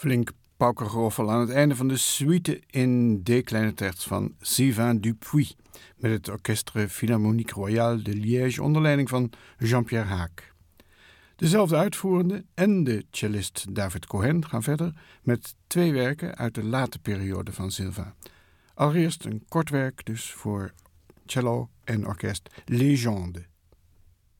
Flink paukergeroffel aan het einde van de suite in D kleine terts van Sylvain Dupuis met het Orchestre Philharmonique Royale de Liège onder leiding van Jean-Pierre Haak. Dezelfde uitvoerende en de cellist David Cohen gaan verder met 2 werken uit de late periode van Sylvain. Allereerst een kort werk dus voor cello en orkest Légende.